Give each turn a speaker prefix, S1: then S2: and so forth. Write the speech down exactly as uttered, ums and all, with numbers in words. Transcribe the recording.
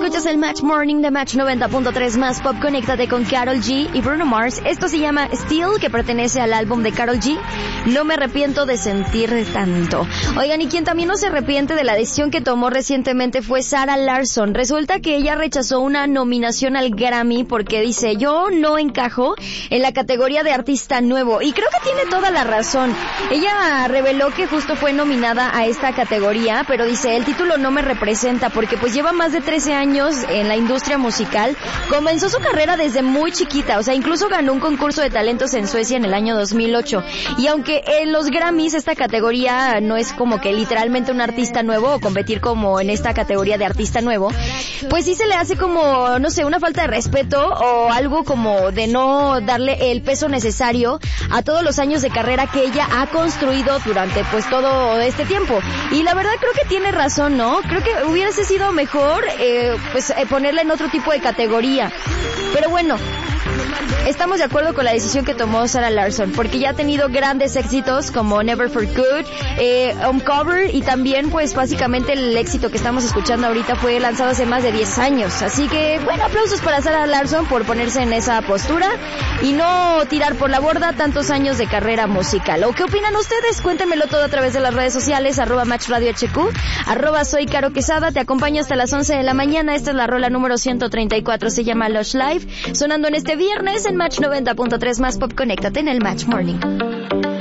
S1: Escuchas el Match Morning de Match noventa punto tres más pop. Conéctate con Karol G y Bruno Mars. Esto se llama Still, que pertenece al álbum de Karol G. No me arrepiento de sentir tanto. Oigan, y quien también no se arrepiente de la decisión que tomó recientemente fue Sarah Larsson. Resulta que ella rechazó una nominación al Grammy porque dice, yo no encajo en la categoría de artista nuevo. Y creo que tiene toda la razón. Ella reveló que justo fue nominada a esta categoría, pero dice, el título no me representa porque pues lleva más de trece años en la industria musical. Comenzó su carrera desde muy chiquita, o sea, incluso ganó un concurso de talentos en Suecia en el año dos mil ocho. Y aunque en los Grammys esta categoría no es como que literalmente un artista nuevo o competir como en esta categoría de artista nuevo, pues sí se le hace como, no sé, una falta de respeto o algo como de no darle el peso necesario a todos los años de carrera que ella ha construido durante pues todo este tiempo. Y la verdad creo que tiene razón, ¿no? Creo que hubiese sido mejor eh, pues eh, ponerla en otro tipo de categoría. Pero bueno, estamos de acuerdo con la decisión que tomó Sarah Larsson, porque ya ha tenido grandes éxitos como Never for Good, eh, Uncover, y también pues básicamente el éxito que estamos escuchando ahorita fue lanzado hace más de diez años. Así que bueno, aplausos para Sarah Larsson por ponerse en esa postura y no tirar por la borda tantos años de carrera musical. ¿O qué opinan ustedes? Cuéntenmelo todo a través de las redes sociales, arroba Match Radio H Q, arroba Soy Caro Quesada. Te acompaño hasta las once de la mañana. Esta es la rola número ciento treinta y cuatro, se llama Lush Live, sonando en este viernes en Match noventa punto tres más pop. Conéctate en el Match Morning.